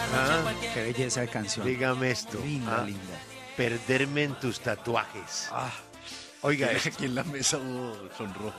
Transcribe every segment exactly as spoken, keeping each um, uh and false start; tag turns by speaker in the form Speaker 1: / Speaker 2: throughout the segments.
Speaker 1: Ah, qué belleza de canción.
Speaker 2: Dígame esto.
Speaker 1: Linda,
Speaker 2: ah,
Speaker 1: linda.
Speaker 2: Perderme en tus tatuajes.
Speaker 1: Ah,
Speaker 2: Oiga,
Speaker 3: Aquí
Speaker 2: esto.
Speaker 3: en la mesa hubo sonrojo.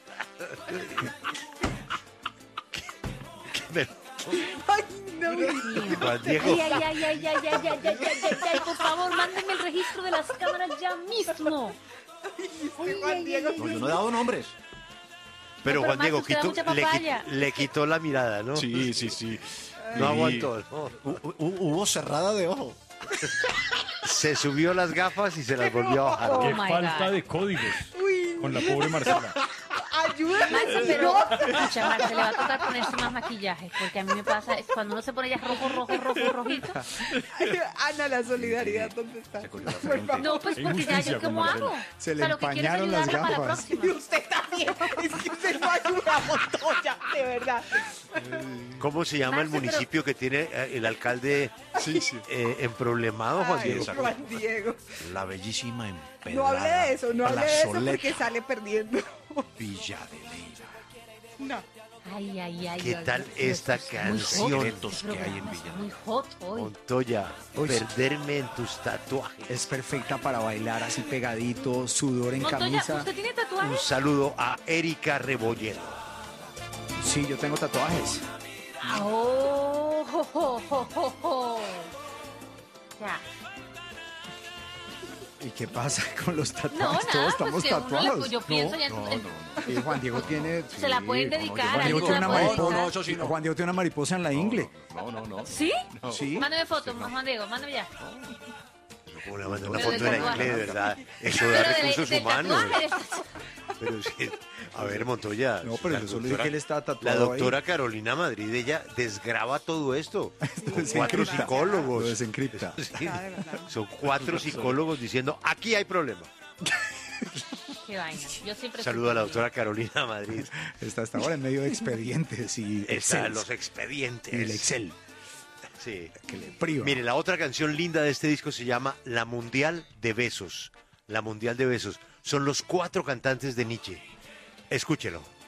Speaker 4: Ay, no.
Speaker 2: Juan Diego,
Speaker 5: Ay, ay, ay, ay, ay, ay, ay, ay, ay, ay, ay, por favor, mándenme el registro de las cámaras ya mismo.
Speaker 4: Juan Diego.
Speaker 3: No, yo no he dado nombres.
Speaker 2: pero
Speaker 5: No, pero
Speaker 2: Juan Diego
Speaker 5: Max, usted da
Speaker 2: quitó-
Speaker 5: mucha
Speaker 2: le,
Speaker 5: papaya.
Speaker 2: qui- le quitó la mirada, ¿no?
Speaker 3: Sí, sí, sí.
Speaker 2: No
Speaker 3: Y-
Speaker 2: aguantó. no.
Speaker 3: Hu- hu- Hubo cerrada de ojo.
Speaker 2: Se subió las gafas y se las volvió a bajar.
Speaker 5: Oh
Speaker 6: Qué
Speaker 5: my
Speaker 6: falta
Speaker 5: God.
Speaker 6: de códigos
Speaker 4: Uy,
Speaker 6: con la pobre Marcela.
Speaker 4: ayúdame.
Speaker 5: Marce, pero, escucha, Marce, le va a tocar ponerse más maquillaje, porque a mí me pasa, es cuando uno se pone ya rojo, rojo, rojo, rojito.
Speaker 4: Ana, la solidaridad, ¿dónde está?
Speaker 3: cogió la
Speaker 4: Por
Speaker 3: frente.
Speaker 4: favor.
Speaker 5: No, pues
Speaker 6: Qué
Speaker 5: porque ya
Speaker 6: injusticia
Speaker 5: yo
Speaker 6: con
Speaker 5: cómo
Speaker 6: Marcela.
Speaker 5: hago.
Speaker 1: Se le
Speaker 5: O sea, lo que quiero es
Speaker 1: empañaron las
Speaker 5: ayudarla para la
Speaker 1: gafas.
Speaker 4: Y
Speaker 5: próxima.
Speaker 4: usted también. Es que usted no ayuda a Montoya, de verdad.
Speaker 2: ¿Cómo se llama el
Speaker 5: Marce, pero-
Speaker 2: municipio que tiene eh, el alcalde
Speaker 3: Sí, sí.
Speaker 2: eh, emproblemado, Juan
Speaker 4: Ay,
Speaker 2: Diego?
Speaker 4: Juan Diego.
Speaker 3: La bellísima empedrada.
Speaker 4: No hable de eso, no hable de eso
Speaker 3: plazoleta,
Speaker 4: porque sale perdiendo.
Speaker 3: Villa de Leyva.
Speaker 4: No.
Speaker 5: Ay, ay, ay.
Speaker 2: ¿Qué
Speaker 5: ay,
Speaker 2: tal
Speaker 5: Dios,
Speaker 2: esta
Speaker 5: es muy hot
Speaker 2: canción?
Speaker 5: este
Speaker 3: Secretos que hay en
Speaker 5: programa, es
Speaker 3: Villa.
Speaker 5: muy hot hoy.
Speaker 2: Montoya,
Speaker 1: Uy.
Speaker 2: perderme en tus tatuajes.
Speaker 1: es perfecta para bailar así pegadito, sudor en
Speaker 5: Montoya,
Speaker 1: camisa.
Speaker 5: ¿usted tiene
Speaker 2: Un
Speaker 5: tatuajes?
Speaker 2: saludo a Erika Rebolledo.
Speaker 1: Sí, yo tengo tatuajes.
Speaker 5: Oh, jo, jo, jo, jo, jo. Ya.
Speaker 1: ¿Y qué pasa con los tatuajes?
Speaker 5: No,
Speaker 1: Todos
Speaker 5: nada,
Speaker 1: estamos
Speaker 5: pues que uno le-
Speaker 1: tatuados.
Speaker 5: yo pienso ya en-
Speaker 3: No,
Speaker 5: en-
Speaker 3: no,
Speaker 1: Y Juan Diego tiene...
Speaker 5: Se la
Speaker 1: sí,
Speaker 5: pueden
Speaker 1: no,
Speaker 5: dedicar,
Speaker 1: Juan
Speaker 5: a
Speaker 1: Diego
Speaker 5: alguien
Speaker 1: tiene
Speaker 5: se
Speaker 1: una
Speaker 5: la puede
Speaker 1: mariposa.
Speaker 5: dedicar.
Speaker 3: No, eso sí no.
Speaker 1: Juan Diego tiene una mariposa en la ingle.
Speaker 3: No, no, no.
Speaker 5: ¿Sí?
Speaker 3: No.
Speaker 1: Sí.
Speaker 5: Mándame foto, Juan Diego, mándame ya.
Speaker 2: ¿Cómo le mandó una
Speaker 5: Pero
Speaker 2: foto
Speaker 5: de
Speaker 2: de la
Speaker 5: tatuaje.
Speaker 2: inglés, de verdad? Eso
Speaker 5: Pero
Speaker 2: da
Speaker 5: de-
Speaker 2: recursos
Speaker 5: del
Speaker 2: humanos.
Speaker 5: tatuaje.
Speaker 2: Pero sí, a ver, Montoya.
Speaker 1: No, pero
Speaker 2: la
Speaker 1: yo solo
Speaker 2: doctora-
Speaker 1: dije que él estaba tatuado
Speaker 2: La doctora
Speaker 1: ahí.
Speaker 2: Carolina Madrid, ella desgraba todo esto. Con
Speaker 1: desencripta.
Speaker 2: cuatro psicólogos.
Speaker 1: Lo desencripta.
Speaker 2: Sí,
Speaker 4: Ah, de verdad.
Speaker 2: son cuatro psicólogos diciendo, aquí hay problema.
Speaker 5: Qué vaina. Yo siempre
Speaker 2: Saludo a la doctora Carolina Madrid.
Speaker 1: Está hasta ahora en medio de expedientes y
Speaker 2: Está
Speaker 1: Excel.
Speaker 2: los expedientes.
Speaker 1: Y el Excel,
Speaker 2: Sí.
Speaker 1: que le priva.
Speaker 2: Mire, la otra canción linda de este disco se llama La Mundial de Besos. La Mundial de Besos. Son los cuatro cantantes de Nietzsche. Escúchelo.